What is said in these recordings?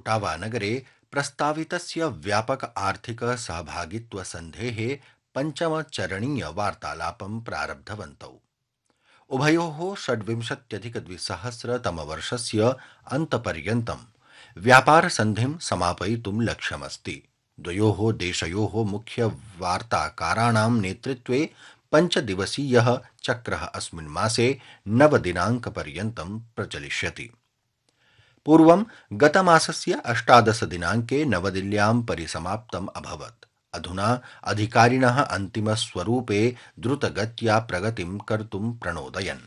Ottawa नगरे प्रस्तावितस्य व्यापक आर्थिक सहभागित्वसन्धेः पञ्चमचरणीयवार्तालापं प्रारब्धवन्तौ। उभयोः 26-2026तमवर्षस्य अन्तपर्यन्तं व्यापारसन्धिं समापयितुं लक्ष्यमस्ति। द्वयोः देशयोः मुख्यवार्ताकाराणां नेतृत्वे 5-दिवसीयः चक्रः अस्मिन् मासे 9 दिनाङ्कपर्यन्तं प्रचलिष्यति। पूर्वं गतमासस्य 18 दिनाङ्के नवदिल्ल्यां परिसमाप्तम् अभवत्। अधुना अधिकारिणः अन्तिमस्वरूपे द्रुतगत्या प्रगतिं कर्तुं प्रणोदयन्।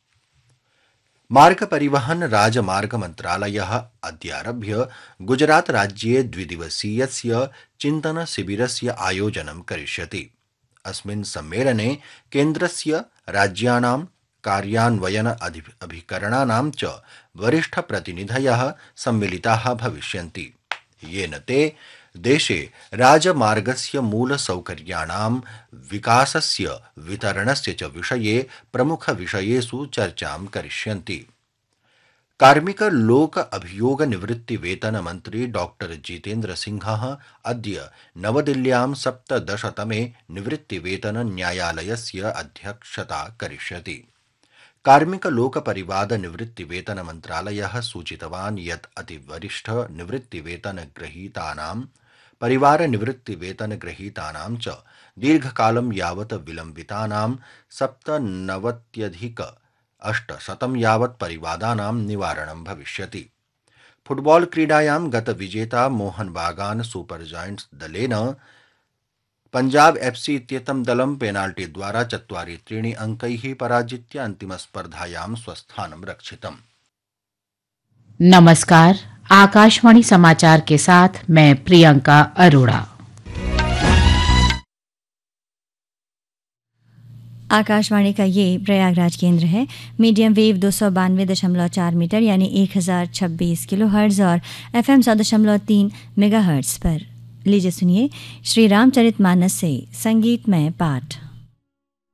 मार्गपरिवहन राजमार्ग मन्त्रालयः अद्यारभ्य गुजरात राज्ये 2-दिवसीयस्य चिन्तन शिबिरस्य आयोजनं करिष्यति। अस्मिन् सम्मेलने केन्द्रस्य राज्यानां कार्यान्वयन अभिकरणानां च वरिष्ठप्रतिनिधयः सम्मिलिताः भविष्यन्ति, येन ते देशे राजमार्गस्य मूलसौकर्याणां विकासस्य वितरणस्य च विषये प्रमुखविषयेषु चर्चां करिष्यन्ति। कार्मिक लोक अभियोग निवृत्ति वेतन मंत्री डॉक्टर जितेन्द्र सिंहः अद्य नवदिल्ल्यां 17तमे निवृत्ति वेतन न्यायालयस्य अध्यक्षता करिष्यति। कार्मिक लोक परिवाद निवृत्ति वेतन मन्त्रालयः सूचितवान् यत् अतिवरिष्ठ निवृत्ति वेतन ग्रहीतानां परिवार निवृत्ति वेतन ग्रहीतानां च दीर्घकालं यावत् विलम्बितानां 97,800 यावत् परिवादानां निवारणं भविष्यति। फुटबॉल क्रीडायां गतविजेता मोहन बागान सुपर जायंट्स दलेन पंजाब एफसी इत्येतं दलं पेनाल्टीद्वारा 4-3 अंकैः पराजित्य अन्तिमस्पर्धायां स्वस्थानं रक्षितम्। नमस्कार, आकाशवाणी समाचार के साथ मैं प्रियंका अरोड़ा। आकाशवाणी का ये प्रयागराज केंद्र है। मीडियम वेव 292.4 मीटर यानी 1026 किलोहर्ट्ज और FM 100.3 मेगाहर्ट्ज पर। लीजिए सुनिए श्री रामचरितमानस से संगीतमय पाठ।